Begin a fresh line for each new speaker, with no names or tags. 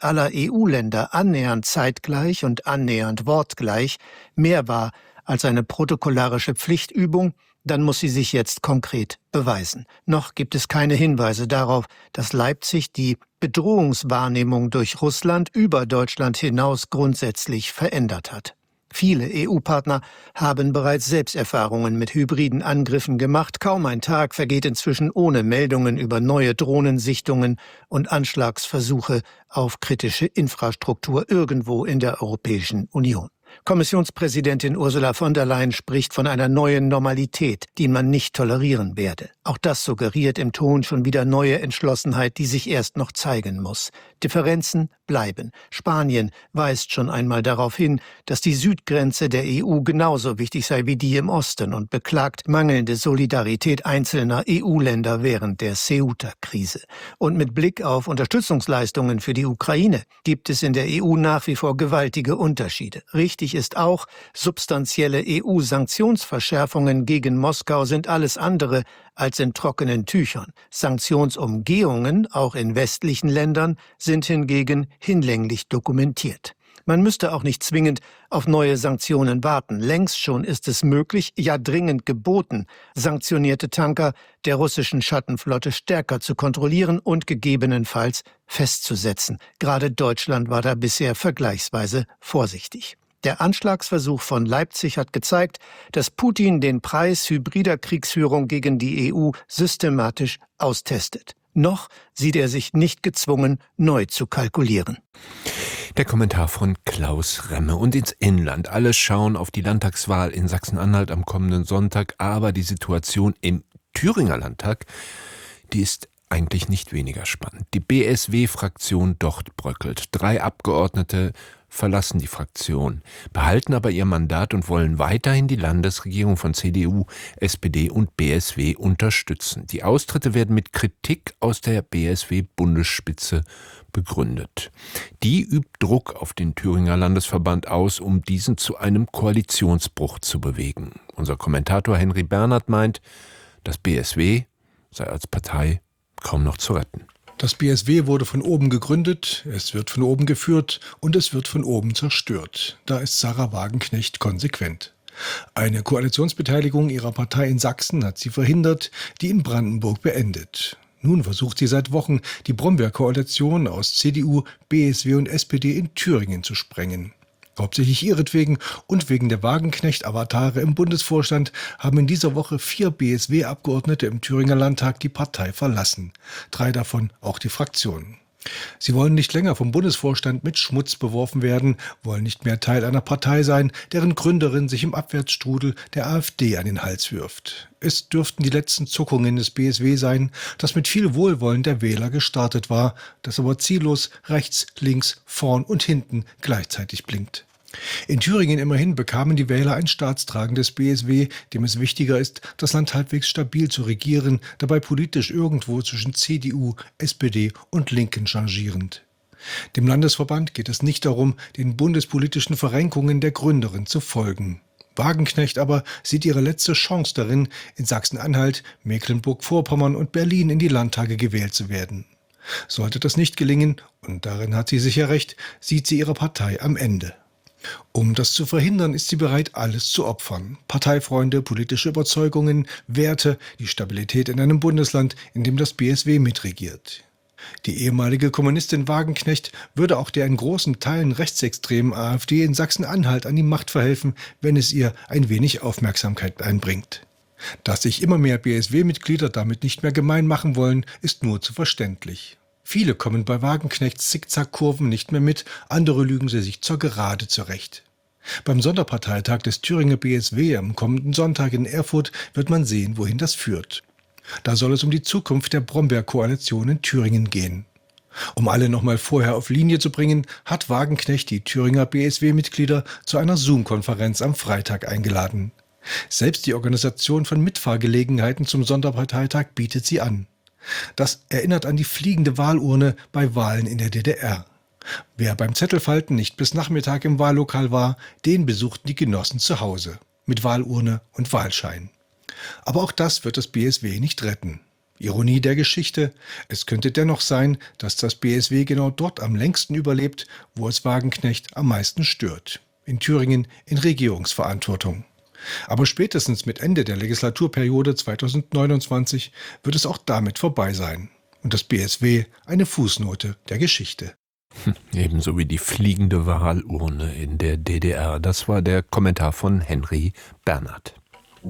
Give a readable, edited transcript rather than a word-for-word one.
aller EU-Länder annähernd zeitgleich und annähernd wortgleich mehr war als eine protokollarische Pflichtübung, dann muss sie sich jetzt konkret beweisen. Noch gibt es keine Hinweise darauf, dass Leipzig die Bedrohungswahrnehmung durch Russland über Deutschland hinaus grundsätzlich verändert hat. Viele EU-Partner haben bereits Selbsterfahrungen mit hybriden Angriffen gemacht. Kaum ein Tag vergeht inzwischen ohne Meldungen über neue Drohnensichtungen und Anschlagsversuche auf kritische Infrastruktur irgendwo in der Europäischen Union. Kommissionspräsidentin Ursula von der Leyen spricht von einer neuen Normalität, die man nicht tolerieren werde. Auch das suggeriert im Ton schon wieder neue Entschlossenheit, die sich erst noch zeigen muss. Differenzen bleiben. Spanien weist schon einmal darauf hin, dass die Südgrenze der EU genauso wichtig sei wie die im Osten und beklagt mangelnde Solidarität einzelner EU-Länder während der Ceuta-Krise. Und mit Blick auf Unterstützungsleistungen für die Ukraine gibt es in der EU nach wie vor gewaltige Unterschiede. Richtig ist auch, substanzielle EU-Sanktionsverschärfungen gegen Moskau sind alles andere als in trockenen Tüchern. Sanktionsumgehungen, auch in westlichen Ländern, sind hingegen hinlänglich dokumentiert. Man müsste auch nicht zwingend auf neue Sanktionen warten. Längst schon ist es möglich, ja dringend geboten, sanktionierte Tanker der russischen Schattenflotte stärker zu kontrollieren und gegebenenfalls festzusetzen. Gerade Deutschland war da bisher vergleichsweise vorsichtig. Der Anschlagsversuch von Leipzig hat gezeigt, dass Putin den Preis hybrider Kriegsführung gegen die EU systematisch austestet. Noch sieht er sich nicht gezwungen, neu zu kalkulieren.
Der Kommentar von Klaus Remme. Und ins Inland. Alle schauen auf die Landtagswahl in Sachsen-Anhalt am kommenden Sonntag. Aber die Situation im Thüringer Landtag, die ist eigentlich nicht weniger spannend. Die BSW-Fraktion dort bröckelt. 3 Abgeordnete verlassen die Fraktion, behalten aber ihr Mandat und wollen weiterhin die Landesregierung von CDU, SPD und BSW unterstützen. Die Austritte werden mit Kritik aus der BSW-Bundesspitze begründet. Die übt Druck auf den Thüringer Landesverband aus, um diesen zu einem Koalitionsbruch zu bewegen. Unser Kommentator Henry Bernhard meint, das BSW sei als Partei kaum noch zu retten.
Das BSW wurde von oben gegründet, es wird von oben geführt und es wird von oben zerstört. Da ist Sarah Wagenknecht konsequent. Eine Koalitionsbeteiligung ihrer Partei in Sachsen hat sie verhindert, die in Brandenburg beendet. Nun versucht sie seit Wochen, die Brombeer-Koalition aus CDU, BSW und SPD in Thüringen zu sprengen. Hauptsächlich ihretwegen und wegen der Wagenknecht-Avatare im Bundesvorstand haben in dieser Woche 4 BSW-Abgeordnete im Thüringer Landtag die Partei verlassen. 3 davon auch die Fraktion. Sie wollen nicht länger vom Bundesvorstand mit Schmutz beworfen werden, wollen nicht mehr Teil einer Partei sein, deren Gründerin sich im Abwärtsstrudel der AfD an den Hals wirft. Es dürften die letzten Zuckungen des BSW sein, das mit viel Wohlwollen der Wähler gestartet war, das aber ziellos rechts, links, vorn und hinten gleichzeitig blinkt. In Thüringen immerhin bekamen die Wähler ein staatstragendes BSW, dem es wichtiger ist, das Land halbwegs stabil zu regieren, dabei politisch irgendwo zwischen CDU, SPD und Linken changierend. Dem Landesverband geht es nicht darum, den bundespolitischen Verrenkungen der Gründerin zu folgen. Wagenknecht aber sieht ihre letzte Chance darin, in Sachsen-Anhalt, Mecklenburg-Vorpommern und Berlin in die Landtage gewählt zu werden. Sollte das nicht gelingen, und darin hat sie sicher recht, sieht sie ihre Partei am Ende. Um das zu verhindern, ist sie bereit, alles zu opfern. Parteifreunde, politische Überzeugungen, Werte, die Stabilität in einem Bundesland, in dem das BSW mitregiert. Die ehemalige Kommunistin Wagenknecht würde auch der in großen Teilen rechtsextremen AfD in Sachsen-Anhalt an die Macht verhelfen, wenn es ihr ein wenig Aufmerksamkeit einbringt. Dass sich immer mehr BSW-Mitglieder damit nicht mehr gemein machen wollen, ist nur zu verständlich. Viele kommen bei Wagenknechts Zickzackkurven nicht mehr mit, andere lügen sie sich zur Gerade zurecht. Beim Sonderparteitag des Thüringer BSW am kommenden Sonntag in Erfurt wird man sehen, wohin das führt. Da soll es um die Zukunft der Brombeer-Koalition in Thüringen gehen. Um alle nochmal vorher auf Linie zu bringen, hat Wagenknecht die Thüringer BSW-Mitglieder zu einer Zoom-Konferenz am Freitag eingeladen. Selbst die Organisation von Mitfahrgelegenheiten zum Sonderparteitag bietet sie an. Das erinnert an die fliegende Wahlurne bei Wahlen in der DDR. Wer beim Zettelfalten nicht bis Nachmittag im Wahllokal war, den besuchten die Genossen zu Hause, mit Wahlurne und Wahlschein. Aber auch das wird das BSW nicht retten. Ironie der Geschichte: Es könnte dennoch sein, dass das BSW genau dort am längsten überlebt, wo es Wagenknecht am meisten stört. In Thüringen in Regierungsverantwortung. Aber spätestens mit Ende der Legislaturperiode 2029 wird es auch damit vorbei sein. Und das BSW eine Fußnote der Geschichte.
Ebenso wie die fliegende Wahlurne in der DDR. Das war der Kommentar von Henry Bernhard.